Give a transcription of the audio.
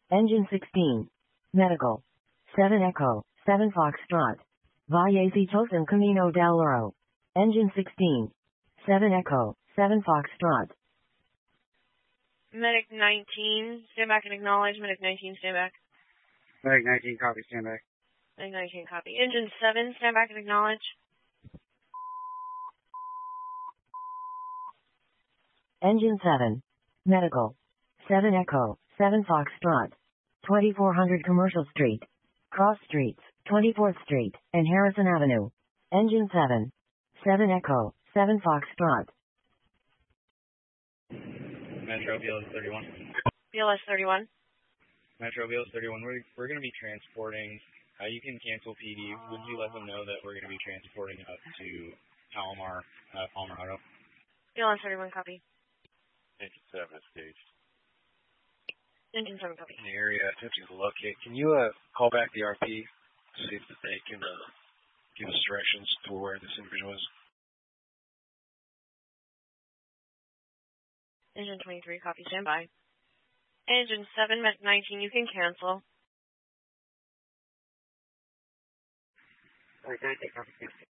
Engine 16. Medical. 7 Echo, 7 Foxtrot. Valle Citos and Camino del Oro. Engine 16. 7 Echo, 7 Foxtrot. Medic 19, stand back and acknowledge. Medic 19, stand back. Medic 19, copy, stand back. Medic 19, copy. Engine 7, stand back and acknowledge. Engine 7. Medical. 7 Echo, 7 Foxtrot. 2400 Commercial Street. Cross Streets, 24th Street, and Harrison Avenue. Engine 7. 7 Echo, 7 Foxtrot. Metro BLS 31. BLS 31. Metro BLS 31, we're going to be transporting, you can cancel PD. Would you let them know that we're going to be transporting up to Palomar Auto? BLS 31, copy. Engine 7 is staged. Engine 7, copy. In the area, attempting to locate. Can you call back the RP to see if they can give us directions to where this individual is? Engine 23, copy, stand by. Engine 7, Medic 19, you can cancel. Medic 19, copy,